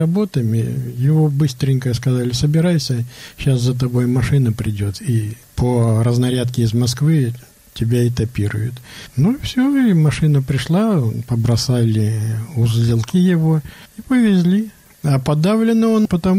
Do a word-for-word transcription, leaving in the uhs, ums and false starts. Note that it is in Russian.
работами, его быстренько сказали: собирайся, сейчас за тобой машина придет, и по разнарядке из Москвы тебя этапируют. Ну и все, и машина пришла, побросали узелки его и повезли. А подавлено он потому,